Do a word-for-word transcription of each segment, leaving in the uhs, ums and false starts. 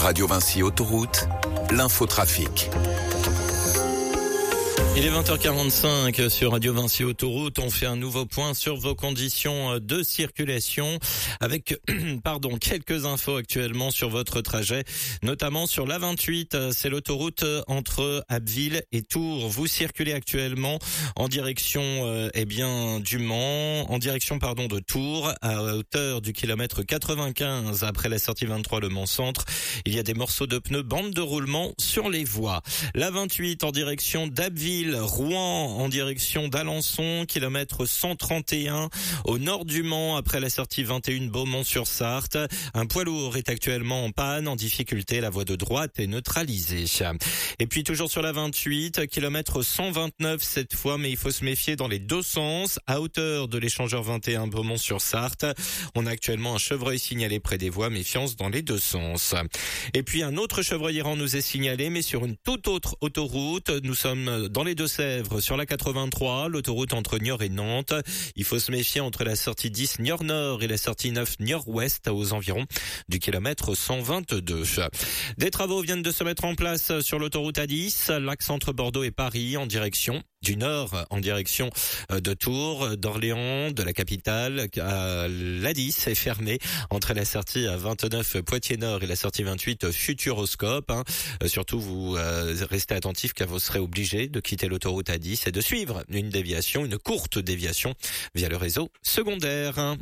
Radio Vinci Autoroute, l'infotrafic. Il est vingt heures quarante-cinq sur Radio Vinci Autoroute. On fait un nouveau point sur vos conditions de circulation avec, pardon, quelques infos actuellement sur votre trajet, notamment sur l'A vingt-huit. C'est l'autoroute entre Abbeville et Tours. Vous circulez actuellement en direction, euh, eh bien, du Mans, en direction, pardon, de Tours, à hauteur du kilomètre quatre-vingt-quinze après la sortie vingt-trois, le Mans Centre. Il y a des morceaux de pneus, bande de roulement sur les voies. L'A vingt-huit en direction d'Abbeville, Rouen en direction d'Alençon, kilomètre cent trente et un au nord du Mans après la sortie vingt et un, Beaumont-sur-Sarthe. Un poids lourd est actuellement en panne, en difficulté, la voie de droite est neutralisée. Et puis toujours sur la vingt-huit, kilomètre cent vingt-neuf cette fois, mais il faut se méfier dans les deux sens, à hauteur de l'échangeur vingt et un Beaumont-sur-Sarthe. On a actuellement un chevreuil signalé près des voies, méfiance dans les deux sens. Et puis un autre chevreuil errant nous est signalé, mais sur une toute autre autoroute. Nous sommes dans les Deux-Sèvres, sur la quatre-vingt-trois, l'autoroute entre Niort et Nantes. Il faut se méfier entre la sortie dix Niort-Nord et la sortie neuf Niort-Ouest aux environs du kilomètre cent vingt-deux. Des travaux viennent de se mettre en place sur l'autoroute A dix, l'axe entre Bordeaux et Paris en direction du nord, en direction de Tours, d'Orléans, de la capitale. L'A dix est fermée entre la sortie vingt-neuf Poitiers-Nord et la sortie vingt-huit Futuroscope. Hein. Surtout, vous euh, restez attentifs car vous serez obligé de quitter l'autoroute A dix et de suivre une déviation, une courte déviation via le réseau secondaire.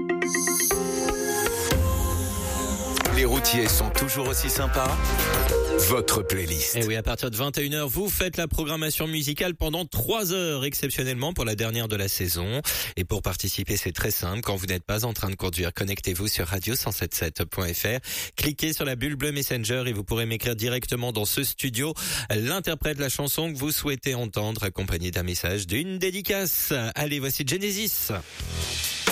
Les routiers sont toujours aussi sympas. Votre playlist. Et oui, à partir de vingt et une heures, vous faites la programmation musicale pendant trois heures, exceptionnellement pour la dernière de la saison. Et pour participer, c'est très simple. Quand vous n'êtes pas en train de conduire, connectez-vous sur radio cent soixante-dix-sept point f r. Cliquez sur la bulle bleue Messenger et vous pourrez m'écrire directement dans ce studio l'interprète de la chanson que vous souhaitez entendre, accompagné d'un message, d'une dédicace. Allez, voici Genesis.